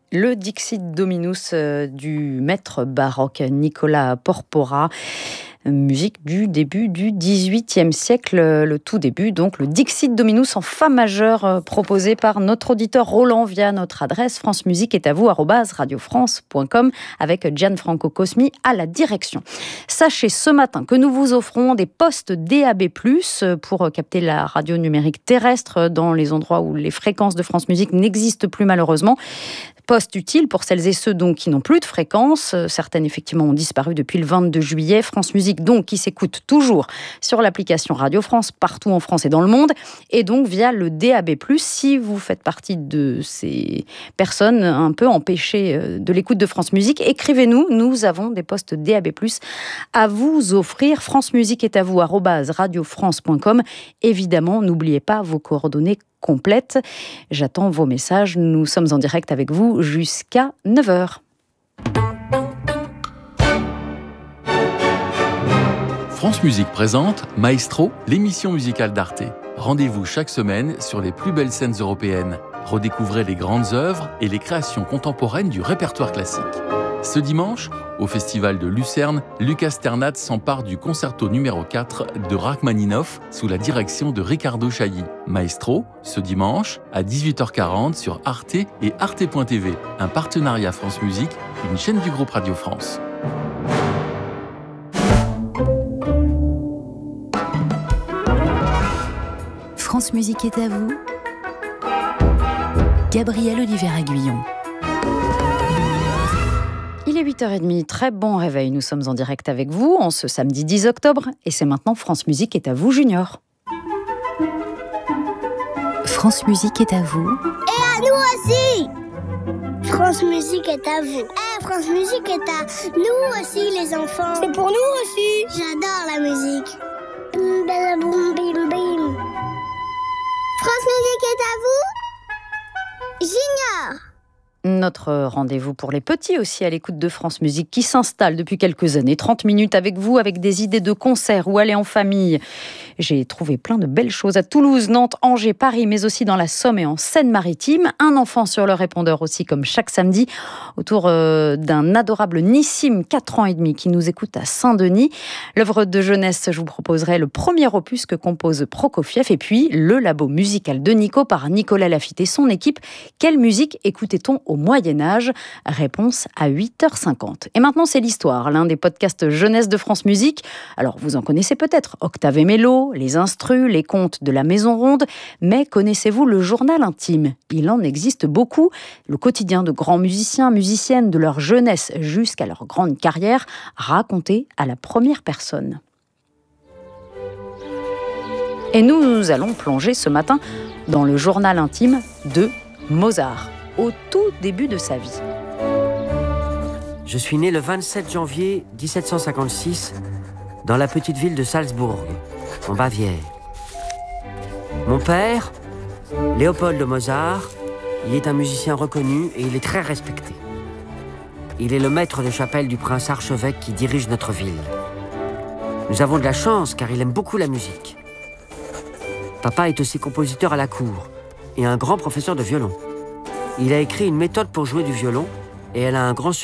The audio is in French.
Le Dixit Dominus du maître baroque Nicola Porpora. Musique du début du XVIIIe siècle, le tout début, donc le Dixit Dominus en fa majeur proposé par notre auditeur Roland via notre adresse francemusiqueestatvous@radiofrance.com avec Gianfranco Cosmi à la direction. Sachez ce matin que nous vous offrons des postes DAB+, pour capter la radio numérique terrestre dans les endroits où les fréquences de France Musique n'existent plus malheureusement. Poste utile pour celles et ceux donc qui n'ont plus de fréquences. Certaines effectivement ont disparu depuis le 22 juillet. France Musique donc qui s'écoute toujours sur l'application Radio France partout en France et dans le monde et donc via le DAB+. Si vous faites partie de ces personnes un peu empêchées de l'écoute de France Musique, écrivez-nous. Nous avons des postes DAB+ à vous offrir. francemusiqueestatvous@radiofrance.com. Évidemment, n'oubliez pas vos coordonnées complètes. J'attends vos messages. Nous sommes en direct avec vous jusqu'à 9h. France Musique présente Maestro, l'émission musicale d'Arte. Rendez-vous chaque semaine sur les plus belles scènes européennes. Redécouvrez les grandes œuvres et les créations contemporaines du répertoire classique. Ce dimanche, au Festival de Lucerne, Lucas Sternat s'empare du concerto numéro 4 de Rachmaninoff sous la direction de Riccardo Chailly. Maestro, ce dimanche, à 18h40 sur Arte et Arte.tv, un partenariat France Musique, une chaîne du groupe Radio France. France Musique est à vous. Gabriel Olivier-Aguillon. Il est 8h30, très bon réveil. Nous sommes en direct avec vous en ce samedi 10 octobre et c'est maintenant France Musique est à vous, Junior. France Musique est à vous. Et à nous aussi. France Musique est à vous. France Musique est à nous aussi, les enfants. C'est pour nous aussi. J'adore la musique. Bim, bim, bim, bim, bim. France Musique est à vous. Junior. Notre rendez-vous pour les petits aussi à l'écoute de France Musique qui s'installe depuis quelques années. 30 minutes avec vous, avec des idées de concerts ou aller en famille. J'ai trouvé plein de belles choses à Toulouse, Nantes, Angers, Paris, mais aussi dans la Somme et en Seine-Maritime. Un enfant sur le répondeur aussi, comme chaque samedi, autour d'un adorable Nissim, 4 ans et demi, qui nous écoute à Saint-Denis. L'œuvre de jeunesse, je vous proposerai le premier opus que compose Prokofiev et puis le labo musical de Nico par Nicolas Lafitte et son équipe. Quelle musique écoutait-on au Moyen-Âge? Réponse à 8h50. Et maintenant, c'est l'histoire, l'un des podcasts jeunesse de France Musique. Alors, vous en connaissez peut-être, Octave et Mélo, les instrus, les contes de la Maison Ronde, mais connaissez-vous le journal intime? Il en existe beaucoup, le quotidien de grands musiciens, musiciennes, de leur jeunesse jusqu'à leur grande carrière, raconté à la première personne. Et nous allons plonger ce matin dans le journal intime de Mozart, au tout début de sa vie. Je suis né le 27 janvier 1756 dans la petite ville de Salzbourg, en Bavière. Mon père, Léopold Mozart, il est un musicien reconnu et il est très respecté. Il est le maître de chapelle du prince archevêque qui dirige notre ville. Nous avons de la chance car il aime beaucoup la musique. Papa est aussi compositeur à la cour et un grand professeur de violon. Il a écrit une méthode pour jouer du violon et elle a un grand succès.